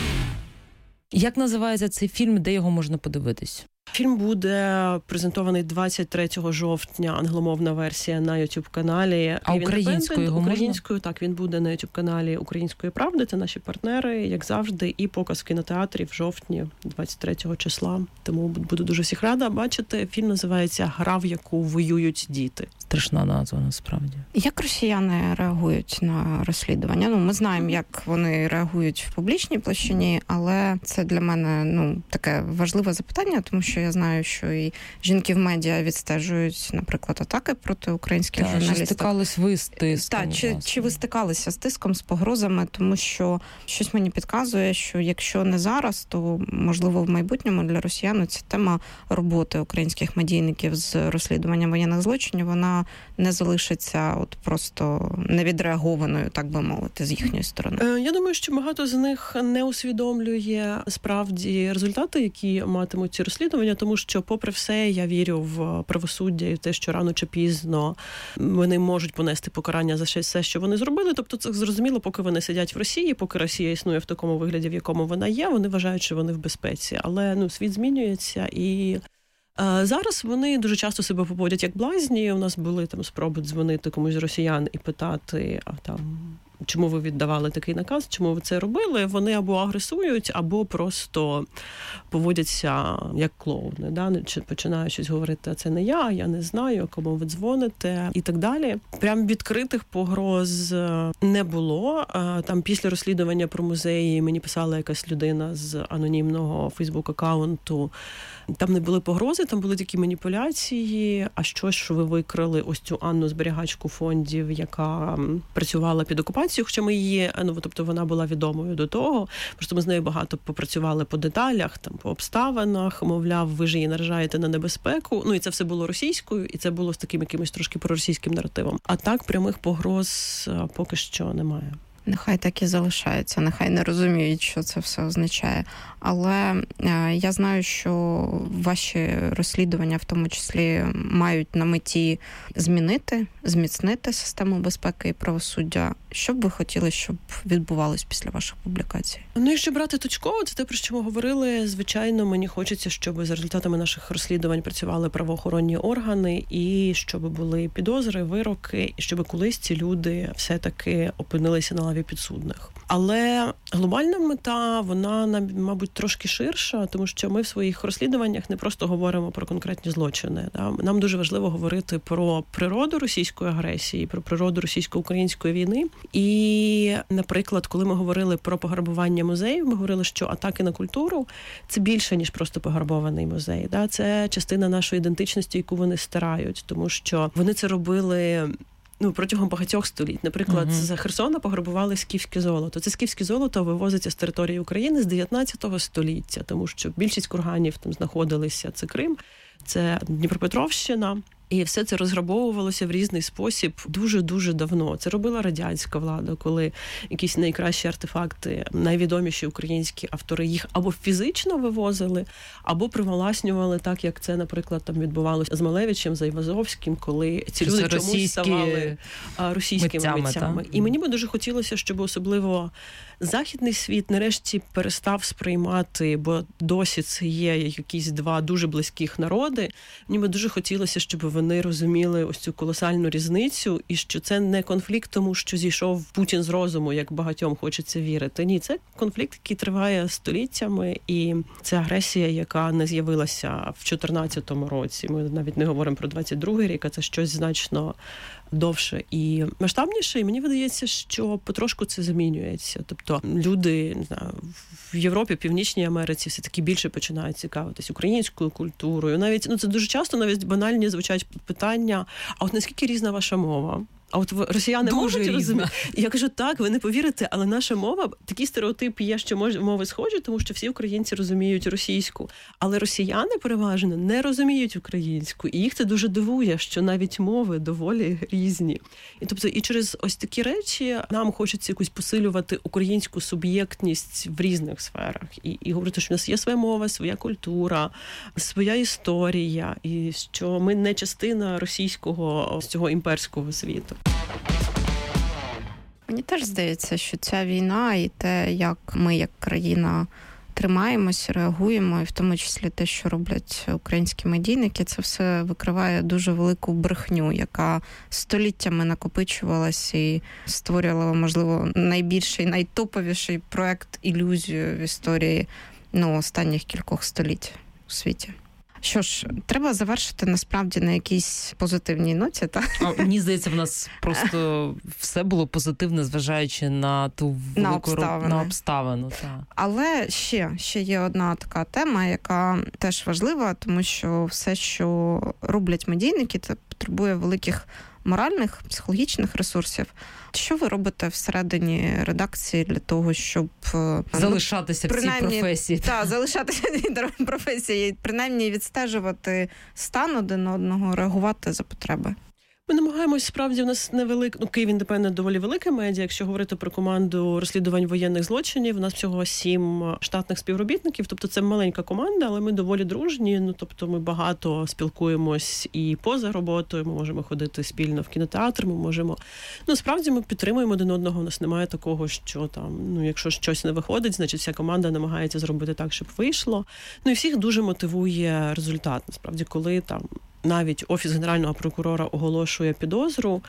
Як називається цей фільм, де його можна подивитись? Фільм буде презентований 23 жовтня, англомовна версія на YouTube-каналі. А українською його можна? Українською, так, він буде на YouTube-каналі Української правди, це наші партнери, як завжди, і показ в кінотеатрі в жовтні, 23 числа. Тому буду дуже всіх рада бачити. Фільм називається «Гра, в яку воюють діти». Страшна назва, насправді. Як росіяни реагують на розслідування? Ми знаємо, як вони реагують в публічній площині, але це для мене, таке важливе запитання, тому що я знаю, що і жінки в медіа відстежують, наприклад, атаки проти українських журналістів. Чи стикались ви з тиском? Чи ви стикалися з тиском, з погрозами? Тому що щось мені підказує, що якщо не зараз, то, можливо, в майбутньому для росіян ця тема роботи українських медійників з розслідуванням воєнних злочинів, вона не залишиться просто невідреагованою, так би мовити, з їхньої сторони. Я думаю, що багато з них не усвідомлює справді результати, які матимуть ці розслідування, тому що, попри все, я вірю в правосуддя і в те, що рано чи пізно вони можуть понести покарання за все, що вони зробили. Тобто це зрозуміло, поки вони сидять в Росії, поки Росія існує в такому вигляді, в якому вона є, вони вважають, що вони в безпеці. Але світ змінюється, і зараз вони дуже часто себе поводять як блазні. У нас були там спроби дзвонити комусь з росіян і питати, чому ви віддавали такий наказ, чому ви це робили, вони або агресують, або просто поводяться як клоуни, да? Чи починають щось говорити, а це не я не знаю, кому ви дзвоните і так далі. Прям відкритих погроз не було. Там після розслідування про музеї мені писала якась людина з анонімного фейсбук-аккаунту. Там не були погрози, там були такі маніпуляції, а що ви викрили ось цю Анну зберігачку фондів, яка працювала під окупацією, хоча ми її, тобто вона була відомою до того, просто ми з нею багато попрацювали по деталях, там, по обставинах, мовляв, ви ж її наражаєте на небезпеку, і це все було російською, і це було з таким якимось трошки проросійським наративом. А так прямих погроз поки що немає. Нехай так і залишається, нехай не розуміють, що це все означає. Але я знаю, що ваші розслідування, в тому числі, мають на меті зміцнити систему безпеки і правосуддя. Що б ви хотіли, щоб відбувалось після ваших публікацій? Якщо брати точково, це те, про що ми говорили. Звичайно, мені хочеться, щоб за результатами наших розслідувань працювали правоохоронні органи і щоб були підозри, вироки, і щоб колись ці люди все-таки опинилися на лаві підсудних. Але глобальна мета, вона, мабуть, трошки ширша, тому що ми в своїх розслідуваннях не просто говоримо про конкретні злочини. Нам дуже важливо говорити про природу російської агресії, про природу російсько-української війни. І, наприклад, коли ми говорили про пограбування музеїв, ми говорили, що атаки на культуру – це більше, ніж просто пограбований музей. Це частина нашої ідентичності, яку вони стирають, тому що вони це робили протягом багатьох століть. Наприклад, з Херсона пограбували скіфське золото. Це скіфське золото вивозиться з території України з 19 століття, тому що більшість курганів там знаходилися. Це Крим, це Дніпропетровщина. І все це розграбовувалося в різний спосіб дуже-дуже давно. Це робила радянська влада, коли якісь найкращі артефакти, найвідоміші українські автори їх або фізично вивозили, або привласнювали, так як це, наприклад, там відбувалося з Малевичем, з Айвазовським, коли ці люди чомусь ставали російськими митцями. І мені би дуже хотілося, щоб особливо західний світ нарешті перестав сприймати, бо досі це є якісь два дуже близьких народи. Мені би дуже хотілося, щоб вони розуміли ось цю колосальну різницю, і що це не конфлікт тому, що зійшов Путін з розуму, як багатьом хочеться вірити. Ні, це конфлікт, який триває століттями, і це агресія, яка не з'явилася в 2014 році. Ми навіть не говоримо про 22-й рік, а це щось значно довше і масштабніше. І мені видається, що потрошку це змінюється. Тобто люди, не знаю, в Європі, Північній Америці все-таки більше починають цікавитись українською культурою. Навіть, це дуже часто навіть банальні звучать питання, а от наскільки різна ваша мова? А от росіяни можуть розуміти? Я кажу, так, ви не повірите, але наша мова, такий стереотип є, що мови схожі, тому що всі українці розуміють російську. Але росіяни переважно не розуміють українську. І їх це дуже дивує, що навіть мови доволі різні. І тобто, і через ось такі речі нам хочеться якусь посилювати українську суб'єктність в різних сферах. І говорити, що в нас є своя мова, своя культура, своя історія, і що ми не частина російського, цього імперського світу. Мені теж здається, що ця війна і те, як ми, як країна, тримаємося, реагуємо, і в тому числі те, що роблять українські медійники, це все викриває дуже велику брехню, яка століттями накопичувалась і створювала, можливо, найбільший, найтоповіший проект ілюзію в історії останніх кількох століть у світі. Що ж, треба завершити насправді на якійсь позитивній ноті, так? Мені здається, в нас просто все було позитивне, зважаючи на ту велику обставину. Так. Але ще є одна така тема, яка теж важлива, тому що все, що роблять медійники, це потребує великих моральних, психологічних ресурсів. Що ви робите всередині редакції для того, щоб залишатися в цій професії? Так, залишатися в цій професії, принаймні відстежувати стан один одного, реагувати за потреби. Ми намагаємось, справді, у нас невелик, Київ індепендент доволі велике медіа. Якщо говорити про команду розслідувань воєнних злочинів, у нас всього 7 штатних співробітників, тобто це маленька команда, але ми доволі дружні, тобто ми багато спілкуємось і поза роботою, ми можемо ходити спільно в кінотеатр, ми можемо, справді ми підтримуємо один одного, у нас немає такого, що там, якщо щось не виходить, значить вся команда намагається зробити так, щоб вийшло. І всіх дуже мотивує результат, насправді, коли там навіть Офіс Генерального прокурора оголошує підозру,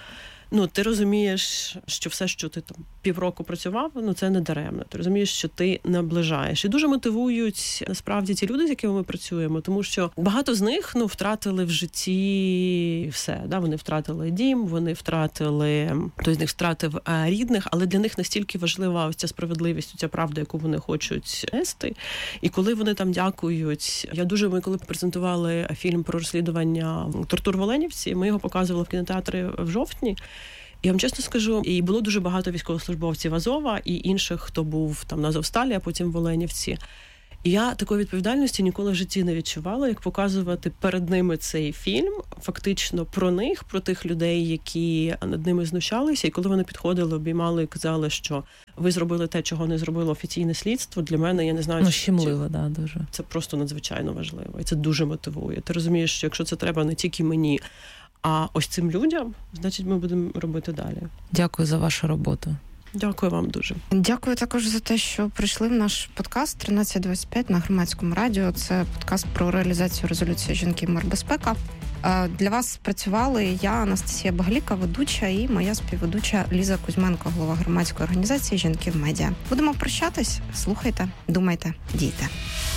ти розумієш, що все, що ти там півроку працював, це не даремно. Ти розумієш, що ти наближаєш. І дуже мотивують, насправді, ті люди, з якими ми працюємо, тому що багато з них, втратили в житті все. Да? Вони втратили дім, вони втратили, хтось з них втратив рідних, але для них настільки важлива ось ця справедливість, ця правда, яку вони хочуть нести. І коли вони там дякують, ми коли презентували фільм про розслідування тортур в Оленівці, ми його показували в кінотеатрі в жовтні. Я вам чесно скажу, і було дуже багато військовослужбовців Азова і інших, хто був там на Азовсталі, а потім в Оленівці. І я такої відповідальності ніколи в житті не відчувала, як показувати перед ними цей фільм, фактично про них, про тих людей, які над ними знущалися. І коли вони підходили, обіймали і казали, що ви зробили те, чого не зробило офіційне слідство, для мене, я не знаю... щемливо, да, дуже. Це просто надзвичайно важливо. І це дуже мотивує. Ти розумієш, що якщо це треба не тільки мені, а ось цим людям, значить, ми будемо робити далі. Дякую за вашу роботу. Дякую вам дуже. Дякую також за те, що прийшли в наш подкаст 1325 на Громадському радіо. Це подкаст про реалізацію резолюції «Жінки, мир, безпека». Для вас працювали я, Анастасія Багаліка, ведуча, і моя співведуча Ліза Кузьменко, голова громадської організації «Жінки в медіа». Будемо прощатись. Слухайте, думайте, дійте.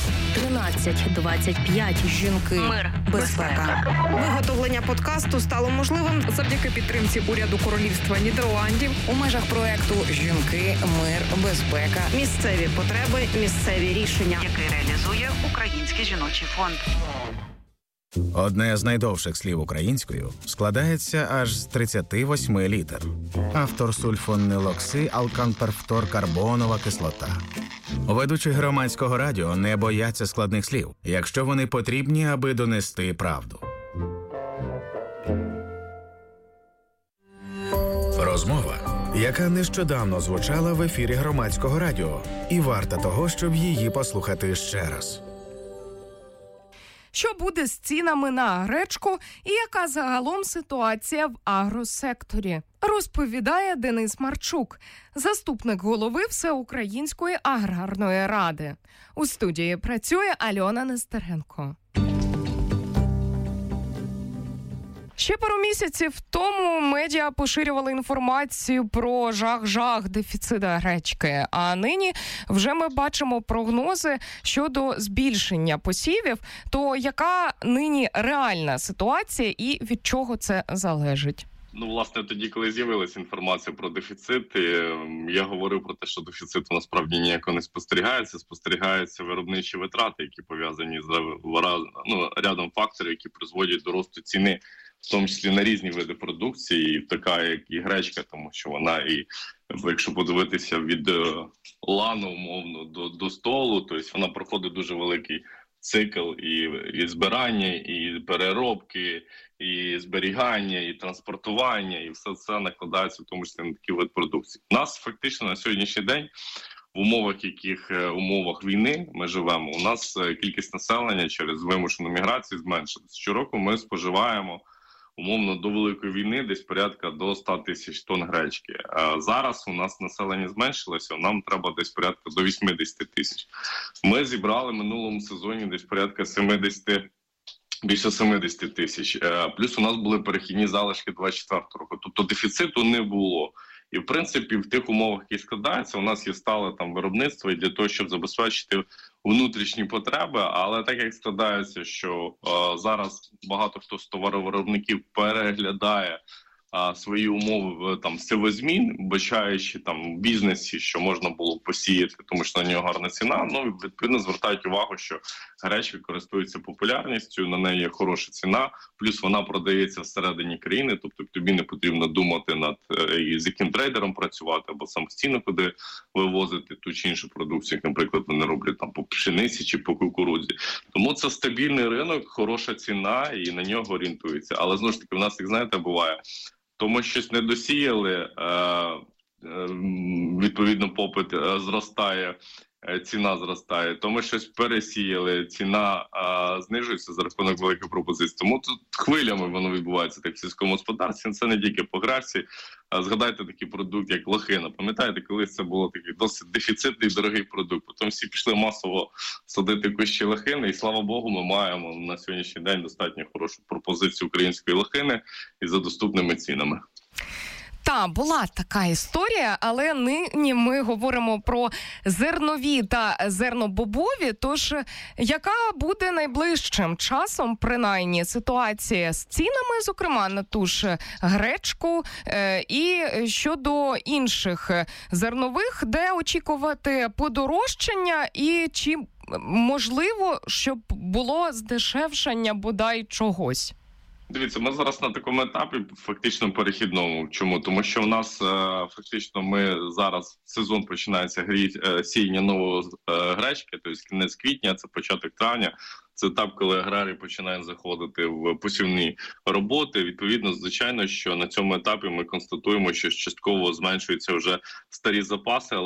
1325. Жінки, мир, безпека. Виготовлення подкасту стало можливим завдяки підтримці уряду Королівства Нідерландів У межах проекту «Жінки, мир, безпека». місцеві потреби, місцеві рішення, який реалізує Український жіночий фонд. Одне з найдовших слів українською складається аж з 38 літер. Автор сульфонилокси алканперфторкарбонова кислота. Ведучі громадського радіо не бояться складних слів, якщо вони потрібні, аби донести правду. Розмова, яка нещодавно звучала в ефірі громадського радіо, і варта того, щоб її послухати ще раз. Що буде з цінами на гречку і яка загалом ситуація в агросекторі, розповідає Денис Марчук, заступник голови Всеукраїнської аграрної ради. У студії працює Альона Нестеренко. Ще пару місяців тому медіа поширювали інформацію про жах-жах дефіциту гречки, а нині вже ми бачимо прогнози щодо збільшення посівів. То яка нині реальна ситуація і від чого це залежить? Власне, тоді, коли з'явилася інформація про дефіцит, я говорив про те, що дефіциту насправді ніяко не спостерігається. Спостерігаються виробничі витрати, які пов'язані з рядом факторів, які призводять до росту ціни, в тому числі на різні види продукції, така як і гречка, тому що вона, і якщо подивитися від лану, умовно, до столу, тобто вона проходить дуже великий цикл і збирання, і переробки, і зберігання, і транспортування, і все це накладається в тому числі на такий вид продукції. У нас фактично на сьогоднішній день в умовах війни ми живемо, у нас кількість населення через вимушену міграцію зменшилась. Щороку ми споживаємо умовно до Великої війни десь порядка до 100 тисяч тонн гречки. А зараз у нас населення зменшилося, нам треба десь порядка до 80 тисяч. Ми зібрали в минулому сезоні десь порядка більше 70 тисяч. Плюс у нас були перехідні залишки 24 року. Тобто дефіциту не було. І, в принципі, в тих умовах, які складаються, у нас є стале там виробництво і для того, щоб забезпечити внутрішні потреби. Але так як складається, що зараз багато хто з товаровиробників переглядає свої умови там сівозмін, вбачаючи там в бізнесі, що можна було посіяти, тому що на нього гарна ціна. Відповідно звертають увагу, що гречка користується популярністю, на неї є хороша ціна, плюс вона продається всередині країни, тобто тобі не потрібно думати над з яким трейдером працювати або самостійно куди вивозити ту чи іншу продукцію, як, наприклад, вони роблять там по пшениці чи по кукурудзі. Тому це стабільний ринок, хороша ціна і на нього орієнтуються. Але знову ж таки, в нас, як знаєте, буває, то ми щось не досіяли, відповідно попит зростає, ціна зростає, то ми щось пересіяли, ціна знижується за рахунок великої пропозиції. Тому тут хвилями воно відбувається так в сільському господарстві, це не тільки по гречці. Згадайте такий продукт, як лохина. Пам'ятаєте, колись це було такий досить дефіцитний дорогий продукт. Потім всі пішли масово садити кущі лохини, і слава Богу, ми маємо на сьогоднішній день достатньо хорошу пропозицію української лохини і за доступними цінами. Так, була така історія, але нині ми говоримо про зернові та зернобобові. Тож, яка буде найближчим часом, принаймні, ситуація з цінами, зокрема, на ту ж гречку, і щодо інших зернових, де очікувати подорожчання і чи можливо, щоб було здешевшення бодай чогось? Дивіться, ми зараз на такому етапі фактично перехідному. Чому? Тому що в нас фактично ми зараз сезон починається сіяння нового гречки, тобто кінець квітня, це початок травня. Це етап, коли аграрії починають заходити в посівні роботи. Відповідно, звичайно, що на цьому етапі ми констатуємо, що частково зменшуються вже старі запаси,